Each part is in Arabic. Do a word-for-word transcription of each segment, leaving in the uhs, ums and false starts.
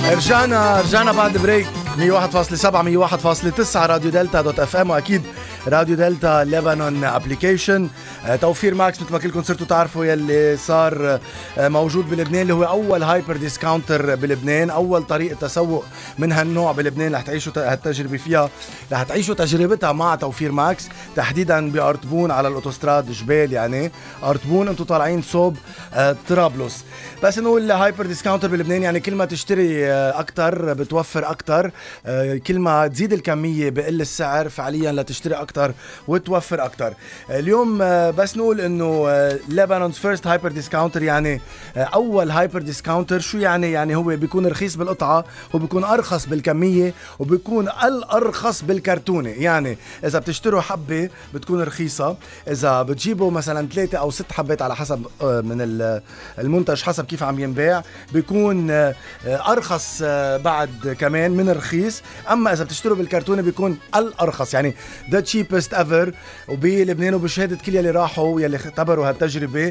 رجعنا رجعنا بعد بريك. مية وواحد فاصلة سبعة مية وواحد فاصلة تسعة راديو دلتا دوت اف ام، واكيد راديو دلتا لبنان ابليكيشن. توفير ماكس مثل ما كلكم صرتوا تعرفوا يلي صار موجود بلبنان، اللي هو اول هايبر ديسكاونتر بلبنان، اول طريقه تسوق من هالنوع بلبنان. رح تعيشوا هالتجربه فيها، رح تعيشوا تجربتها مع توفير ماكس، تحديدا بارتبون على الاوتوستراد جبال. يعني ارتبون انتم طالعين صوب طرابلس. بس نقول هايبر ديسكاونتر بلبنان يعني كل ما تشتري اكثر بتوفر اكثر، كل ما تزيد الكميه بقل السعر فعليا لتشتري اكثر وتوفر اكثر. اليوم بس نقول انه لبنان's فيرست هايبر ديسكاونتر، يعني اول هايبر ديسكاونتر. شو يعني؟ يعني هو بيكون رخيص بالقطعه، وبيكون ارخص بالكميه، وبيكون الارخص بالكرتونه. يعني اذا بتشتروا حبه بتكون رخيصه، اذا بتجيبوا مثلا ثلاثه او ست حبات على حسب من المنتج، حسب كيف عم ينباع، بيكون ارخص بعد كمان من الرخيص. اما اذا بتشتروا بالكرتونه بيكون الارخص، يعني the cheapest ever. وبلبنان وبشهاده كل يلي راحوا يلي اختبروا هالتجربه،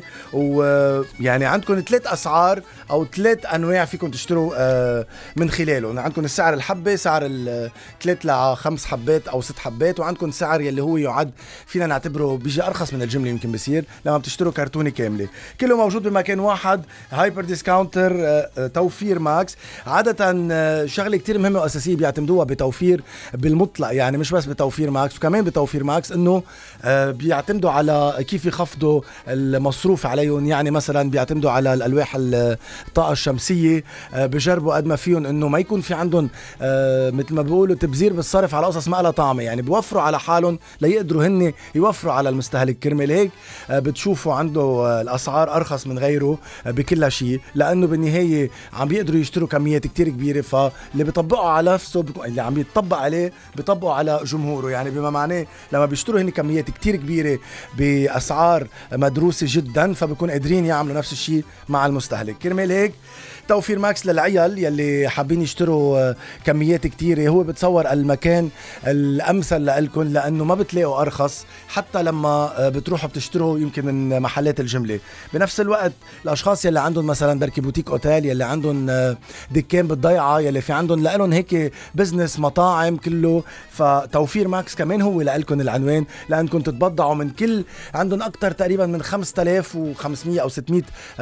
ويعني عندكم ثلاث اسعار او ثلاث انواع فيكم تشتروا من خلاله. عندكم السعر الحبه، سعر الثلاث لخمس حبات او ست حبات، وعندكم سعر يلي هو يعد فينا نعتبره بيجي ارخص من الجمله يمكن بصير لما بتشتروا كرتونه كامله. كله موجود بمكان واحد، هايبر ديسكاونتر توفير ماكس. عاده شغله كتير مهمه واساسيه بيعتمدوها بتوفير بالمطلق، يعني مش بس بتوفير ماكس وكمان بتوفير ماكس، انه بيعتمدوا على كيف يخفضوا المصروف عليهم. يعني مثلا بيعتمدوا على الالواح الطاقه الشمسيه، بجربوا قد ما فيهم انه ما يكون في عندهم مثل ما بيقولوا تبذير بالصرف على قصص ما لها طعمه. يعني بيوفروا على حالهم ليقدروا هن يوفروا على المستهلك. كرمال هيك بتشوفوا عنده الاسعار ارخص من غيره بكل شيء، لانه بالنهايه عم بيقدروا يشتروا كميات كتير كبيره، فاللي بيطبقوا على نفسه اللي عم يتطبق عليه بيطبقوا على جمهوره. يعني بما معناه لما بيشتروا هن كميات كتير كبيره باسعار مدروسه جدا، فبيكون قادرين يعملوا نفس الشيء مع المستهلك. كرمال هيك توفير ماكس للعيال يلي حابين يشتروا كميات كتيرة هو بتصور المكان الأمثل لألكم، لأنه ما بتلاقوا أرخص حتى لما بتروحوا بتشتروا يمكن من محلات الجملة. بنفس الوقت الأشخاص يلي عندهم مثلا بركي بوتيك أوتيل، يلي عندهم دكان بالضيعة، يلي في عندهم لألهم هيك بزنس مطاعم كله، فتوفير ماكس كمان هو لألكم العنوان، لأنكم تتبضعوا من كل عندهم أكتر تقريبا من خمسة آلاف وخمسمية أو ستمية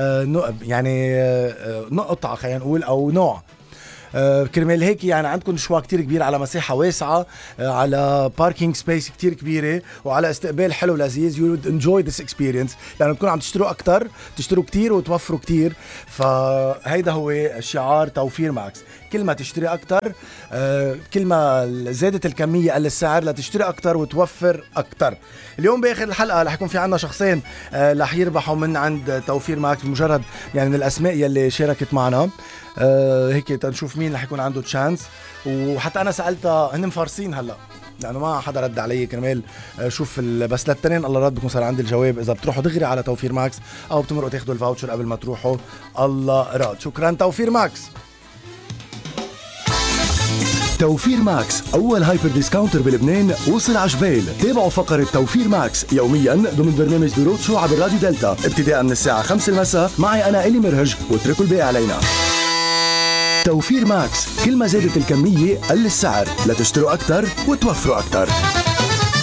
يعني نقطة خلينا نقول أو نوع. آه كرمال هيك يعني عندكم شوا كتير كبير على مساحة واسعة، آه على باركينج سبيس كتير كبيرة، وعلى استقبال حلو لذيذ. you would enjoy this experience، لأنه بتكونوا عم تشتروا أكتر، تشتروا كتير وتوفروا كتير. فهيدا هو شعار توفير ماكس. كل ما تشتري أكتر، آه كل ما زادت الكمية قل السعر لتشتري أكتر وتوفر أكتر. اليوم بآخر الحلقة رح يكون في عنا شخصين آه رح يربحوا من عند توفير ماكس، مجرد يعني من الأسماء يلي شاركت معنا. آه هيك تنشوف مين رح يكون عنده تشانس. وحتى أنا سألتها، هن مفارسين هلأ لأنه ما حدا رد علي. كرمال شوف بس للتنين الله رد بكون صار عندي الجواب. إذا بتروحوا دغري على توفير ماكس أو بتمرقوا تاخدوا الفاوتشر قبل ما تروحوا، الله راد. شكرا توفير ماكس. توفير ماكس أول هايبر ديسكاونتر بلبنان وصل عجبال. تابعوا فقرة توفير ماكس يوميا ضمن برنامج دروت شو عبر راديو دلتا ابتداء من الساعة خمسة المساء. معي أنا إلي مرهج، واتركوا الباقي علينا. توفير ماكس، كل ما زادت الكمية قل السعر لتشتروا أكتر وتوفروا أكتر.